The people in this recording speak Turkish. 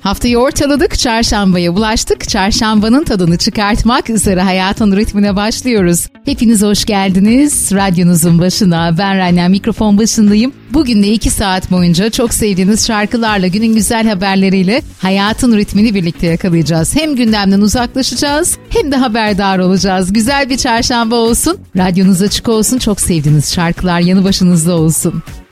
Haftayı ortaladık, çarşambaya bulaştık. Çarşambanın tadını çıkartmak üzere hayatın ritmine başlıyoruz. Hepiniz hoş geldiniz. Radyonuzun başına, ben Rania, mikrofon başındayım. Bugün de 2 saat boyunca çok sevdiğiniz şarkılarla, günün güzel haberleriyle hayatın ritmini birlikte yakalayacağız. Hem gündemden uzaklaşacağız hem de haberdar olacağız. Güzel bir çarşamba olsun. Radyonuz açık olsun. Çok sevdiğiniz şarkılar yanı başınızda olsun.